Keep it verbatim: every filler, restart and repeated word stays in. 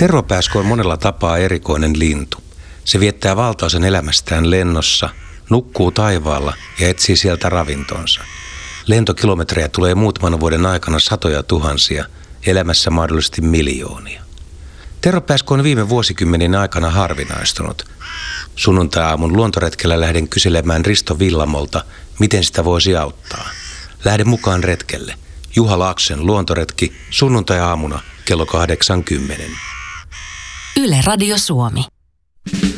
Tervapääsko on monella tapaa erikoinen lintu. Se viettää valtaosan elämästään lennossa, nukkuu taivaalla ja etsii sieltä ravintonsa. Lentokilometrejä tulee muutaman vuoden aikana satoja tuhansia, elämässä mahdollisesti miljoonia. Tervapääsko on viime vuosikymmenien aikana harvinaistunut. Sunnuntai-aamun luontoretkellä lähden kyselemään Risto Villamolta, miten sitä voisi auttaa. Lähden mukaan retkelle. Juha Laaksen luontoretki sunnuntai-aamuna kello kahdeksan kymmenen. Yle Radio Suomi.